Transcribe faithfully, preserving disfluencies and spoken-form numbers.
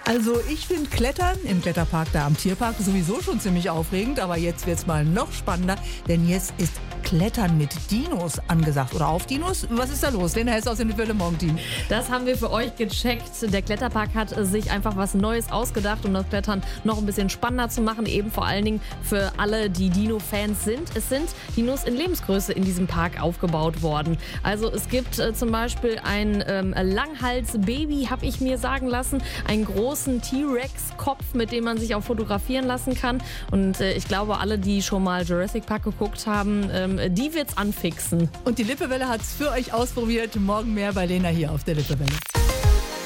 Also ich finde Klettern im Kletterpark da am Tierpark sowieso schon ziemlich aufregend, aber jetzt wird's mal noch spannender, denn jetzt ist Klettern mit Dinos angesagt oder auf Dinos. Was ist da los? Lena Hess aus dem Welle Morgen Team. Das haben wir für euch gecheckt. Der Kletterpark hat sich einfach was Neues ausgedacht, um das Klettern noch ein bisschen spannender zu machen, eben vor allen Dingen für alle, die Dino-Fans sind. Es sind Dinos in Lebensgröße in diesem Park aufgebaut worden. Also es gibt äh, zum Beispiel ein ähm, Langhals-Baby, habe ich mir sagen lassen, einen großen T-Rex-Kopf, mit dem man sich auch fotografieren lassen kann. Und äh, ich glaube, alle, die schon mal Jurassic Park geguckt haben, ähm, die wird's anfixen. Und die Lippewelle hat's für euch ausprobiert. Morgen mehr bei Lena hier auf der Lippewelle.